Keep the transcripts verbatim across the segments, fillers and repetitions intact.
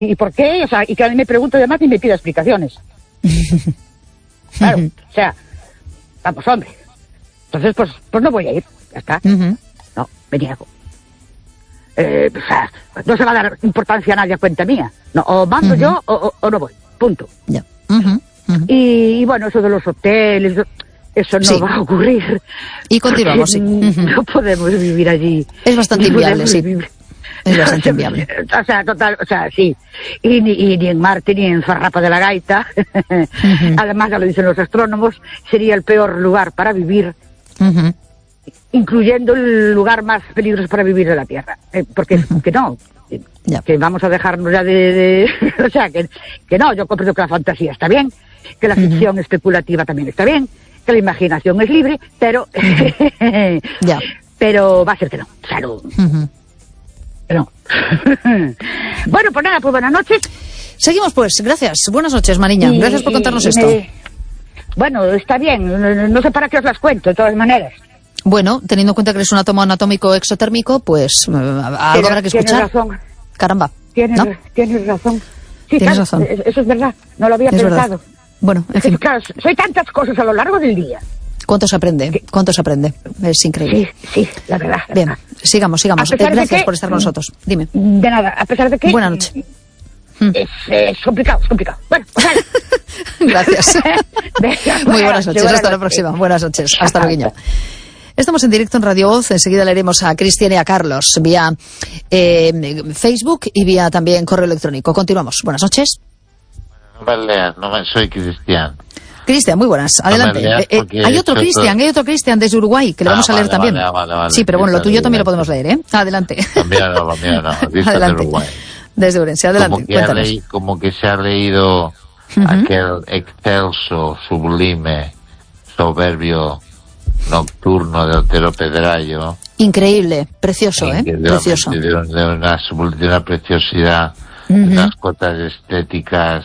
¿Y por qué? O sea, y que a mí me pregunto además y me pida explicaciones. Claro, o sea, vamos, hombre. Entonces, pues, pues no voy a ir, ya está. Uh-huh. No, me niego. Eh, o sea, no se va a dar importancia a nadie a cuenta mía. No, o mando uh-huh. yo o, o, o no voy, punto. Yeah. Uh-huh. Uh-huh. Y, y bueno, eso de los hoteles, eso no sí. va a ocurrir. Y continuamos, sí. Uh-huh. No podemos vivir allí. Es bastante no inviable, sí. Vivir. Es bastante inviable. O sea, total, o sea, sí. Y ni, y ni en Marte ni en Farrapa de la Gaita. Uh-huh. Además, ya lo dicen los astrónomos, sería el peor lugar para vivir. Uh-huh. Incluyendo el lugar más peligroso para vivir de la Tierra. Eh, porque, uh-huh. que no. Yeah. Que vamos a dejarnos ya de... de o sea, que, que no, yo comprendo que la fantasía está bien, que la ficción uh-huh. especulativa también está bien, que la imaginación es libre, pero... Uh-huh. yeah. Pero va a ser que no. O sea, no... Uh-huh. No. Bueno, pues nada, pues buenas noches. Seguimos pues, gracias. Buenas noches, Mariña. Y, gracias por contarnos y, esto. Me... Bueno, está bien. No, no sé para qué os las cuento, de todas maneras. Bueno, teniendo en cuenta que eres un átomo anatómico exotérmico, pues algo habrá que escuchar. Tienes razón. Caramba. Tienes, ¿no? tienes razón. Sí, tienes claro, razón. Eso es verdad. No lo había es pensado. Verdad. Bueno, en fin. Claro, soy tantas cosas a lo largo del día. ¿Cuánto se aprende? ¿Cuánto se aprende? Es increíble. Sí, sí, la verdad. La Bien, verdad. sigamos, sigamos. Eh, gracias que, por estar con nosotros. Dime. De nada, a pesar de que... Buenas noches. Es, es complicado, es complicado. Bueno, o sea... Gracias. Muy buenas noches, hasta noche. La próxima. Buenas noches, hasta luego. Estamos en directo en Radio Voz, enseguida leeremos a Cristian y a Carlos vía eh, Facebook y vía también correo electrónico. Continuamos. Buenas noches. No me leas, no me, soy Cristian. Cristian, muy buenas, adelante. No eh, eh, hay otro Cristian, hay otro Cristian desde Uruguay que le ah, vamos a leer vale, también. Vale, vale, vale, sí, pero bueno, lo tuyo también lo podemos leer, ¿eh? Adelante. También no, también no. Adelante. De Uruguay. Desde Urense, adelante, como que, cuéntanos. Leí, como que se ha leído uh-huh. aquel excelso, sublime, soberbio nocturno de Otero Pedrayo. Increíble, precioso, ¿eh? De, precioso. De, de, de, una, de una preciosidad, uh-huh. de unas cotas estéticas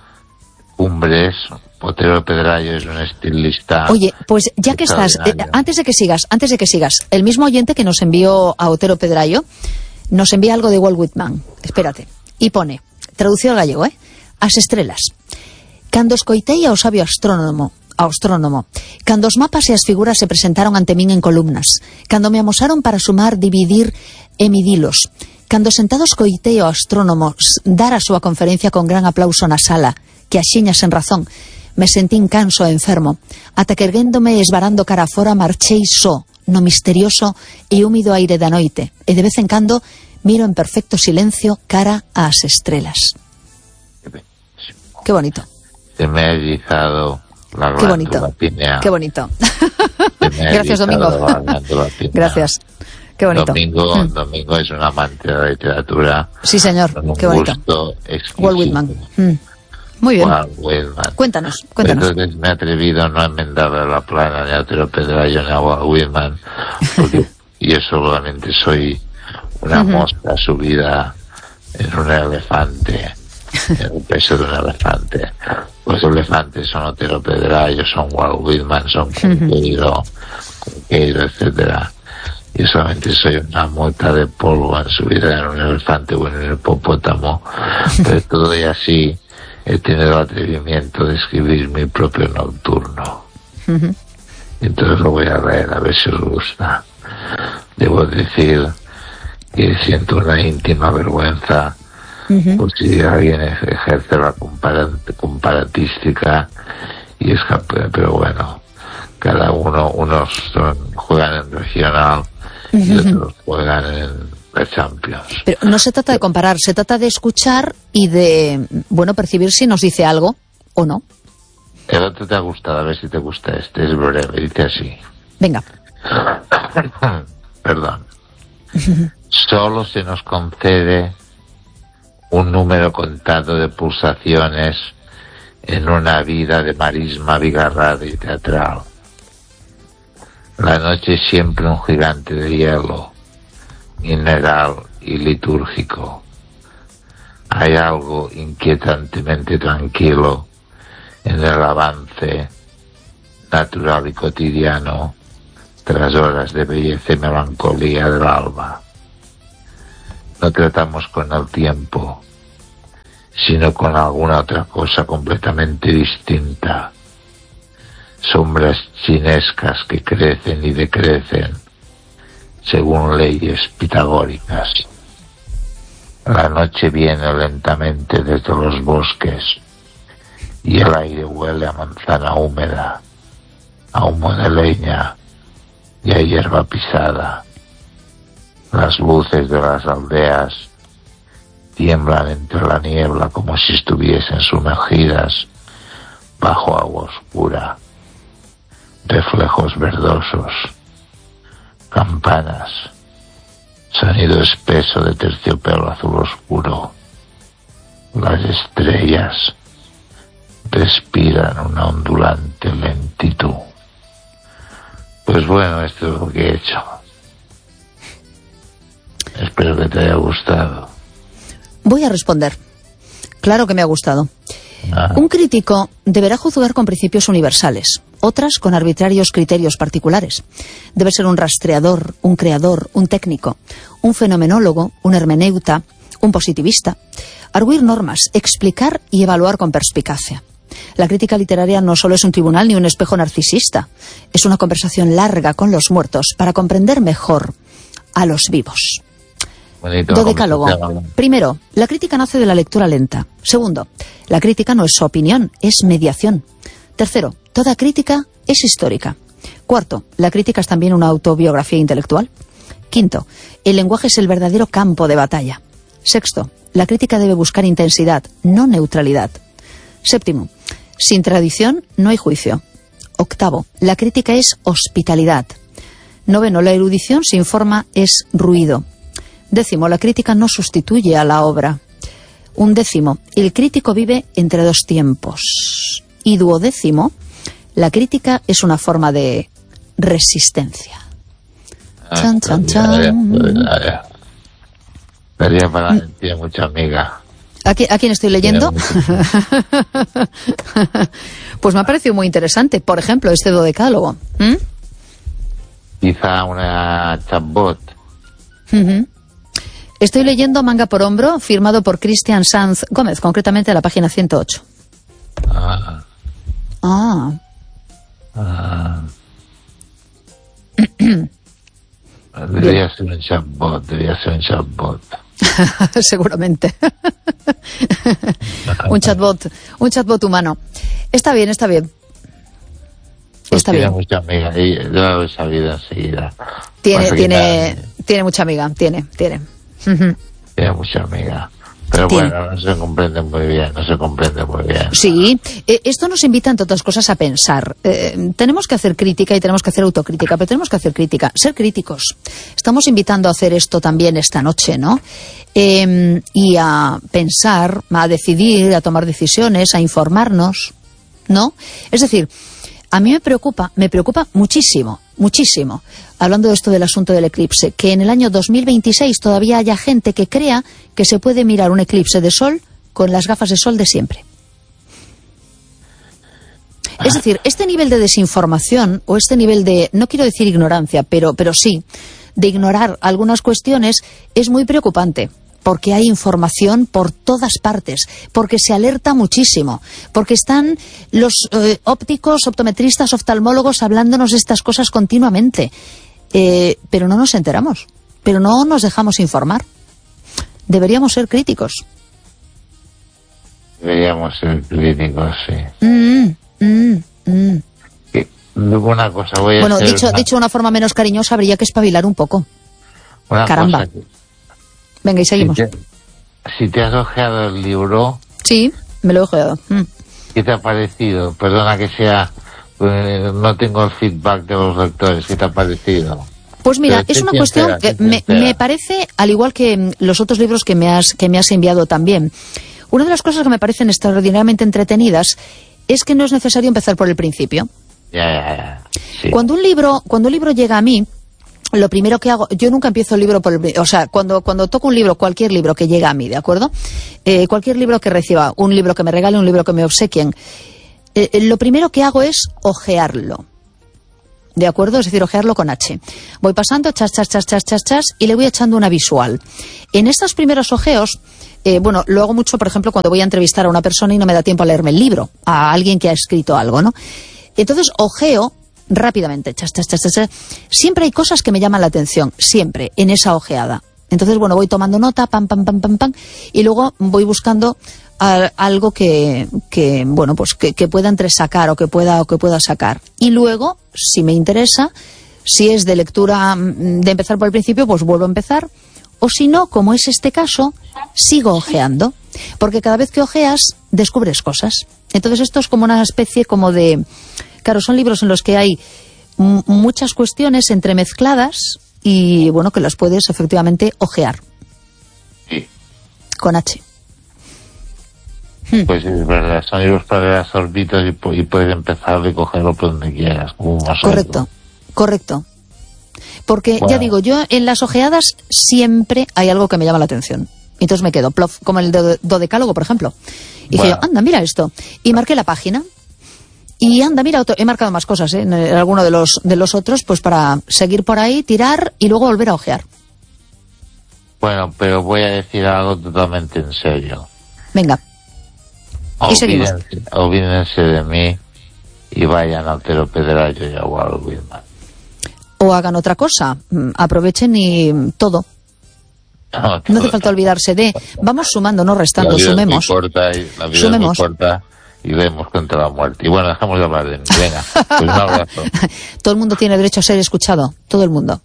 cumbres. Otero Pedrayo es un estilista. Oye, pues ya que estás, eh, antes de que sigas, antes de que sigas, el mismo oyente que nos envió a Otero Pedrayo nos envía algo de Walt Whitman. Espérate. Y pone, traducido al gallego, ¿eh? As estrelas. Cando escoitei ao sabio astrónomo, ao astrónomo, cando os mapas e as figuras se presentaron ante min en columnas, cando me amosaron para sumar, dividir e midilos, cando sentado escoitei ao astrónomo dar a súa conferencia con gran aplauso na sala, que axiña sen razón, me sentín canso e enfermo, ata que erguéndome e esvarando cara fora marchei só no misterioso e húmido aire da noite, e de vez en cando miro en perfecto silencio cara ás estrelas. Qué bonito. Se me ha erizado la Qué bonito. Pinea. Qué bonito. Gracias, Domingo. Gracias. Qué bonito. Domingo, mm. Domingo es un amante de la literatura. Sí, señor. Qué bonito. Walt Whitman. Mm. Muy bien. Whitman. Cuéntanos, cuéntanos. Entonces me he atrevido no a enmendarle la plana ni a Otero Pedrayo ni a Walt Whitman, porque yo solamente soy una uh-huh. mosca subida en un elefante, en el peso de un elefante. Los elefantes son Otero Pedrayo, son Walt Whitman, son Cunqueiro, uh-huh. Cunqueiro, etcétera. Yo solamente soy una mota de polvo en subida en un elefante o en un hipopótamo, pero todo y así he tenido el atrevimiento de escribir mi propio nocturno. Uh-huh. Entonces lo voy a leer, a ver si os gusta. Debo decir que siento una íntima vergüenza uh-huh. por si alguien ejerce la comparat- comparatística y escapa, pero bueno, cada uno, unos son, juegan en regional uh-huh. y otros juegan en Champions. Pero no se trata de comparar, se trata de escuchar y de, bueno, percibir si nos dice algo o no. El otro te ha gustado, a ver si te gusta este, es breve, dice así. Venga. Perdón. Solo se nos concede un número contado de pulsaciones en una vida de marisma bigarrada y teatral. La noche es siempre un gigante de hielo, mineral y litúrgico. Hay algo inquietantemente tranquilo en el avance natural y cotidiano tras horas de belleza y melancolía del alba. No tratamos con el tiempo, sino con alguna otra cosa completamente distinta. Sombras chinescas que crecen y decrecen según leyes pitagóricas. La noche viene lentamente desde los bosques y el aire huele a manzana húmeda, a humo de leña y a hierba pisada. Las luces de las aldeas tiemblan entre la niebla como si estuviesen sumergidas bajo agua oscura. Reflejos verdosos, campanas, sonido espeso de terciopelo azul oscuro. Las estrellas respiran una ondulante lentitud. Pues bueno, esto es lo que he hecho. Espero que te haya gustado. Voy a responder. Claro que me ha gustado. Ah. Un crítico deberá juzgar con principios universales, otras con arbitrarios criterios particulares. Debe ser un rastreador, un creador, un técnico, un fenomenólogo, un hermeneuta, un positivista. Arguir normas, explicar y evaluar con perspicacia. La crítica literaria no solo es un tribunal ni un espejo narcisista. Es una conversación larga con los muertos para comprender mejor a los vivos. Bonito, Dodecálogo. Primero, la crítica nace de la lectura lenta. Segundo, la crítica no es opinión, es mediación. Tercero, toda crítica es histórica. Cuarto, la crítica es también una autobiografía intelectual. Quinto, el lenguaje es el verdadero campo de batalla. Sexto, la crítica debe buscar intensidad, no neutralidad. Séptimo, sin tradición no hay juicio. Octavo, la crítica es hospitalidad. Noveno, la erudición sin forma es ruido. Décimo, la crítica no sustituye a la obra. Undécimo, el crítico vive entre dos tiempos. Y duodécimo, la crítica es una forma de resistencia. Ah, chan, chan, chan. Daría para tiene mucha amiga. ¿A quién, ¿A quién estoy leyendo? Pues me ha parecido muy interesante. Por ejemplo, este dodecálogo. ¿Mm? Quizá una chatbot. Uh-huh. Estoy leyendo Manga por hombro, firmado por Cristian Sanz Gómez, concretamente a la página ciento ocho. Ah. Ah. Ah. Debería ser un chatbot, debería ser un chatbot. Seguramente. un chatbot, un chatbot humano. Está bien, está bien. Pues está tiene bien. mucha amiga, y lo he sabido enseguida. Tiene, tiene, que... tiene mucha amiga, tiene, tiene. Tiene mucha amiga. Pero tiene. Bueno, no se comprende muy bien, no se comprende muy bien. Sí, eh, esto nos invita, entre otras cosas, a pensar. Eh, tenemos que hacer crítica y tenemos que hacer autocrítica, pero tenemos que hacer crítica, ser críticos. Estamos invitando a hacer esto también esta noche, ¿no? Eh, y a pensar, a decidir, a tomar decisiones, a informarnos, ¿no? Es decir, a mí me preocupa, me preocupa muchísimo, muchísimo, hablando de esto del asunto del eclipse, que en el año dos mil veintiséis todavía haya gente que crea que se puede mirar un eclipse de sol con las gafas de sol de siempre. Es decir, este nivel de desinformación, o este nivel de, no quiero decir ignorancia, pero, pero sí, de ignorar algunas cuestiones, es muy preocupante. Porque hay información por todas partes, porque se alerta muchísimo, porque están los eh, ópticos, optometristas, oftalmólogos hablándonos de estas cosas continuamente. Eh, pero no nos enteramos, pero no nos dejamos informar. Deberíamos ser críticos. Deberíamos ser críticos, sí. Mm, mm, mm. Una cosa, voy a bueno, hacer dicho, una... dicho de una forma menos cariñosa, habría que espabilar un poco. Una Caramba. Cosa que... Venga, y seguimos. Si te, si te has ojeado el libro... Sí, me lo he ojeado. Mm. ¿Qué te ha parecido? Perdona que sea... Eh, no tengo el feedback de los lectores. ¿Qué te ha parecido? Pues mira, es una cuestión que me, me parece, al igual que los otros libros que me has, que me has enviado también, una de las cosas que me parecen extraordinariamente entretenidas es que no es necesario empezar por el principio. Ya, ya, ya. Sí. Cuando un libro, cuando un libro llega a mí, lo primero que hago, yo nunca empiezo el libro por el, o sea, cuando, cuando toco un libro, cualquier libro que llega a mí, ¿de acuerdo? Eh, cualquier libro que reciba, un libro que me regale, un libro que me obsequien, eh, eh, lo primero que hago es ojearlo. ¿De acuerdo? Es decir, ojearlo con H. Voy pasando, chas, chas, chas, chas, chas, chas, y le voy echando una visual. En estos primeros ojeos, Eh, bueno, lo hago mucho, por ejemplo, cuando voy a entrevistar a una persona y no me da tiempo a leerme el libro, a alguien que ha escrito algo, ¿no? Entonces, ojeo rápidamente. Chas, chas, chas, chas. Siempre hay cosas que me llaman la atención, siempre, en esa ojeada. Entonces, bueno, voy tomando nota, pam, pam, pam, pam, pam, y luego voy buscando a, algo que, que bueno, pues que, que pueda entresacar o que pueda, o que pueda sacar. Y luego, si me interesa, si es de lectura de empezar por el principio, pues vuelvo a empezar. O si no, como es este caso, sigo ojeando. Porque cada vez que ojeas, descubres cosas. Entonces esto es como una especie como de... Claro, son libros en los que hay m- muchas cuestiones entremezcladas y, bueno, que las puedes efectivamente ojear. Sí. Con H. Pues es verdad, son libros para las orbitas y, y puedes empezar a cogerlo por donde quieras. Como más Correcto, algo. correcto. Porque, bueno, ya digo, yo en las ojeadas siempre hay algo que me llama la atención. Entonces me quedo, plof, como el do- dodecálogo, por ejemplo. Y bueno. dije yo, anda, mira esto. Y marqué la página. Y anda, mira, otro, he marcado más cosas, ¿eh? En alguno de los, de los otros, pues para seguir por ahí, tirar y luego volver a ojear. Bueno, pero voy a decir algo totalmente en serio. Venga. Y seguimos. Olvídense, olvídense de mí y vayan a Otero Pedrayo y a Walt Whitman. O hagan otra cosa, aprovechen y todo. No, no hace falta olvidarse de... Vamos sumando, no restando, la vida sumemos. Es muy corta y, la vida sumemos. Es muy corta y vemos contra la muerte. Y bueno, dejamos de hablar de mí. Venga, pues un abrazo. Todo el mundo tiene derecho a ser escuchado, todo el mundo.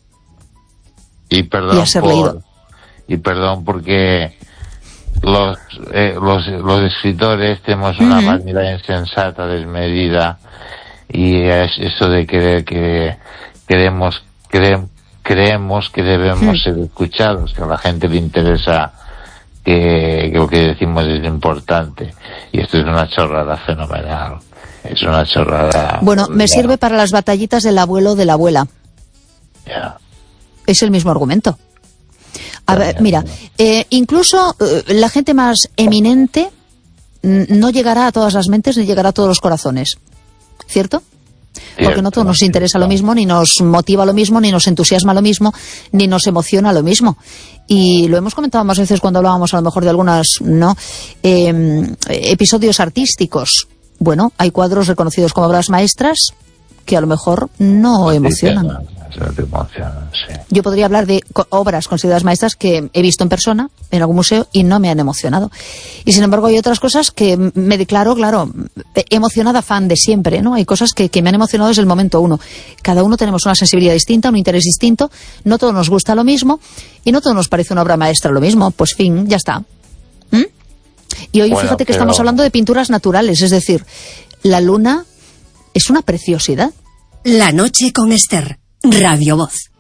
Y perdón y a ser por, leído. Y perdón porque los, eh, los, los escritores tenemos una uh-huh. vanidad insensata, desmedida, y es eso de querer que queremos, cre, creemos que debemos uh-huh. ser escuchados, que a la gente le interesa que, que lo que decimos es importante. Y esto es una chorrada fenomenal. Es una chorrada... Bueno, me ya. sirve para las batallitas del abuelo o de la abuela. Ya. Es el mismo argumento. A ver, mira, eh, incluso eh, la gente más eminente no llegará a todas las mentes ni llegará a todos los corazones. ¿Cierto? Porque no todo nos interesa lo mismo, ni nos motiva lo mismo, ni nos entusiasma lo mismo, ni nos emociona lo mismo. Y lo hemos comentado más veces cuando hablábamos a lo mejor de algunos ¿no? eh, episodios artísticos. Bueno, hay cuadros reconocidos como obras maestras que a lo mejor no sí, emocionan. Te emocionan sí. Yo podría hablar de co- obras consideradas maestras que he visto en persona, en algún museo, y no me han emocionado. Y sin embargo hay otras cosas que me declaro, claro, emocionada fan de siempre, ¿no? Hay cosas que, que me han emocionado desde el momento uno. Cada uno tenemos una sensibilidad distinta, un interés distinto, no todo nos gusta lo mismo, y no todo nos parece una obra maestra lo mismo. Pues fin, ya está. ¿Mm? Y hoy bueno, fíjate que pero... estamos hablando de pinturas naturales, es decir, la luna es una preciosidad. La noche con Esther, Radio Voz.